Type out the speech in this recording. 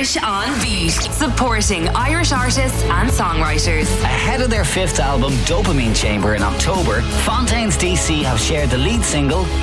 Irish on Beat, supporting Irish artists and songwriters. Ahead of their fifth album, Dopamine Chamber, in October, Fontaines DC have shared the lead single,